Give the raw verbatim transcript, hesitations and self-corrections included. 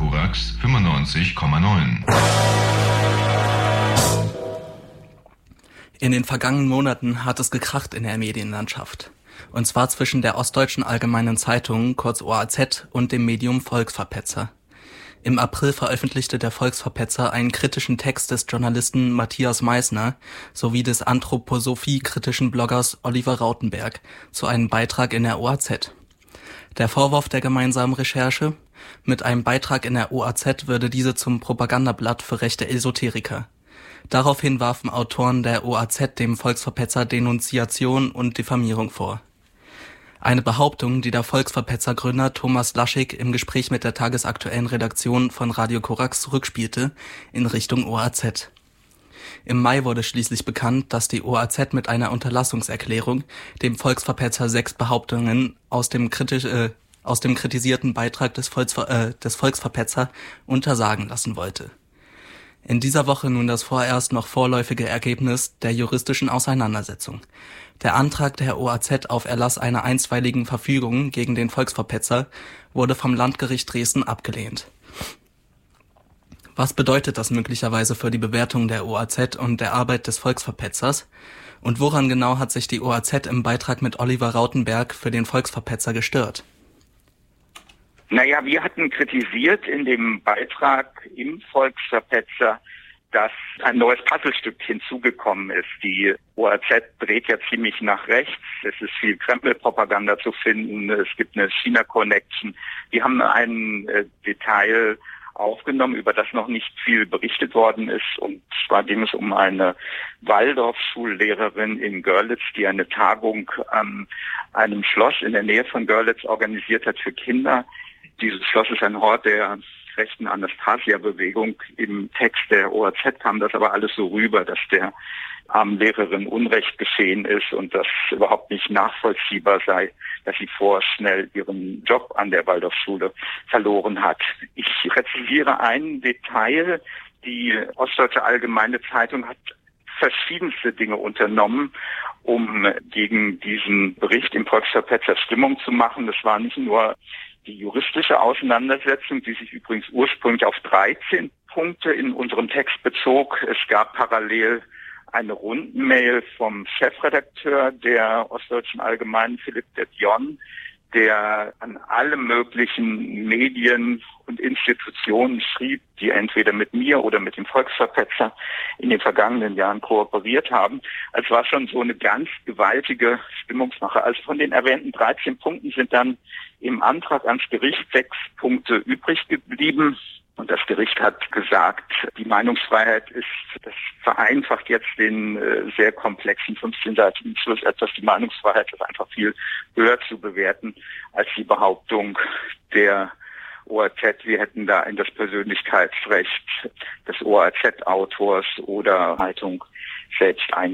Korax fünfundneunzig Komma neun. In den vergangenen Monaten hat es gekracht in der Medienlandschaft. Und zwar zwischen der Ostdeutschen Allgemeinen Zeitung, kurz O A Z, und dem Medium Volksverpetzer. Im April veröffentlichte der Volksverpetzer einen kritischen Text des Journalisten Matthias Meissner sowie des Anthroposophie-kritischen Bloggers Oliver Rautenberg zu einem Beitrag in der O A Z. Der Vorwurf der gemeinsamen Recherche: Mit einem Beitrag in der O A Z würde diese zum Propagandablatt für rechte Esoteriker. Daraufhin warfen Autoren der O A Z dem Volksverpetzer Denunziation und Diffamierung vor. Eine Behauptung, die der Volksverpetzer-Gründer Thomas Laschig im Gespräch mit der tagesaktuellen Redaktion von Radio Korax zurückspielte in Richtung O A Z. Im Mai wurde schließlich bekannt, dass die O A Z mit einer Unterlassungserklärung dem Volksverpetzer sechs Behauptungen aus dem, kritisch, äh, aus dem kritisierten Beitrag des, Volksver äh, des Volksverpetzer untersagen lassen wollte. In dieser Woche nun das vorerst noch vorläufige Ergebnis der juristischen Auseinandersetzung. Der Antrag der O A Z auf Erlass einer einstweiligen Verfügung gegen den Volksverpetzer wurde vom Landgericht Dresden abgelehnt. Was bedeutet das möglicherweise für die Bewertung der O A Z und der Arbeit des Volksverpetzers? Und woran genau hat sich die O A Z im Beitrag mit Oliver Rautenberg für den Volksverpetzer gestört? Naja, wir hatten kritisiert in dem Beitrag im Volksverpetzer, dass ein neues Puzzlestück hinzugekommen ist. Die O A Z dreht ja ziemlich nach rechts. Es ist viel Kreml-Propaganda zu finden. Es gibt eine China-Connection. Die haben ein äh, Detail aufgenommen, über das noch nicht viel berichtet worden ist. Und zwar ging es um eine Waldorfschullehrerin in Görlitz, die eine Tagung an einem Schloss in der Nähe von Görlitz organisiert hat für Kinder. Dieses Schloss ist ein Hort der rechten Anastasia-Bewegung. Im Text der O A Z kam das aber alles so rüber, dass der armen Lehrerin Unrecht geschehen ist und das überhaupt nicht nachvollziehbar sei, dass sie vorschnell ihren Job an der Waldorfschule verloren hat. Ich rezisiere ein Detail. Die Ostdeutsche Allgemeine Zeitung hat verschiedenste Dinge unternommen, um gegen diesen Bericht im Volksverpetzer Stimmung zu machen. Das war nicht nur die juristische Auseinandersetzung, die sich übrigens ursprünglich auf dreizehn Punkte in unserem Text bezog. Es gab parallel eine Rundenmail vom Chefredakteur der Ostdeutschen Allgemeinen, Philipp de Dion, der an alle möglichen Medien und Institutionen schrieb, die entweder mit mir oder mit dem Volksverpetzer in den vergangenen Jahren kooperiert haben. Es war schon so eine ganz gewaltige Stimmungsmache. Also von den erwähnten dreizehn Punkten sind dann im Antrag ans Gericht sechs Punkte übrig geblieben. Und das Gericht hat gesagt, die Meinungsfreiheit ist, das vereinfacht jetzt den äh, sehr komplexen fünfzehnseitigen Beschluss etwas, die Meinungsfreiheit ist einfach viel höher zu bewerten als die Behauptung der O A Z. Wir hätten da in das Persönlichkeitsrecht des O A Z-Autors oder Zeitung selbst ein